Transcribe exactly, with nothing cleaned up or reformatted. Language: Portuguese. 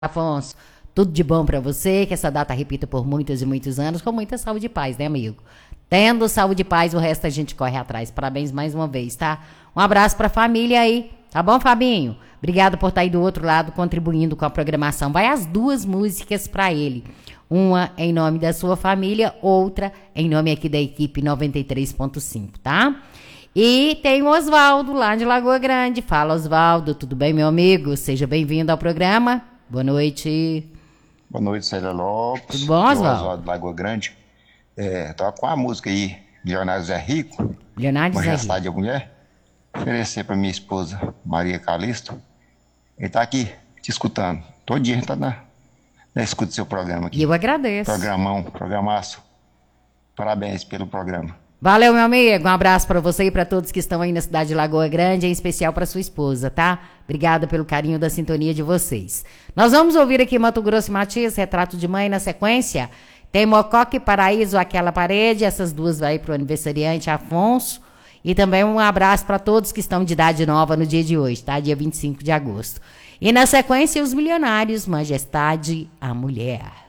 Afonso, tudo de bom pra você, que essa data repita por muitos e muitos anos, com muita saúde e paz, né, amigo? Tendo saúde e paz, o resto a gente corre atrás. Parabéns mais uma vez, tá? Um abraço pra família aí, tá bom, Fabinho? Obrigado por estar aí do outro lado, contribuindo com a programação. Vai as duas músicas pra ele. Uma em nome da sua família, outra em nome aqui da equipe noventa e três ponto cinco, tá? E tem o Oswaldo, lá de Lagoa Grande. Fala, Oswaldo, tudo bem, meu amigo? Seja bem-vindo ao programa. Boa noite. Boa noite, Célia Lopes. Tudo bom, Aqui é o Oswaldo? Oswaldo de Lagoa Grande. É, tava com a música aí, Milionário Zé Rico, Leonardo Zé Rico. Majestade da Mulher. Oferecer para minha esposa, Maria Calisto. Ele tá aqui, te escutando. Todo dia a gente tá na, na escuta do seu programa E aqui. eu agradeço. Programão, programaço. Parabéns pelo programa. Valeu, meu amigo. Um abraço pra você e pra todos que estão aí na cidade de Lagoa Grande, em especial pra sua esposa, tá? Obrigada pelo carinho da sintonia de vocês. Nós vamos ouvir aqui Mato Grosso e Matias, Retrato de Mãe, na sequência. Tem Mococa e Paraíso, Aquela Parede. Essas duas vai pro aniversariante Afonso. E também um abraço pra todos que estão de idade nova no dia de hoje, tá? Dia vinte e cinco de agosto. E na sequência, Os Milionários, Majestade, a Mulher.